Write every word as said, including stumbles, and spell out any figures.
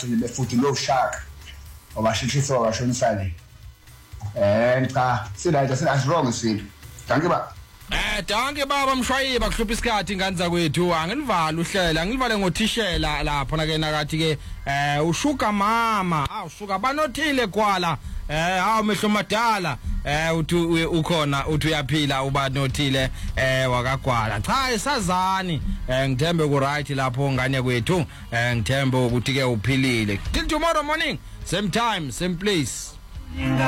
bagcine befuthi lo shark obashishisa washonisa eh cha sila sila wrong sila danke ba Eh danke baba Mshwayiba kuhlupha isikhathi ingane kwethu angilivala uhlela angilivale ngothishela lapha na ke nakathi ke eh ushuka mama ah ushuka banothile kwala eh hawo mehlo madala eh uthi ukhona uthi uyaphila ubanothile eh wakagwala cha isazani eh ngithembe ku right lapho ngane kwethu eh ngithembe ukuthi ke uphilile till tomorrow morning same time same place.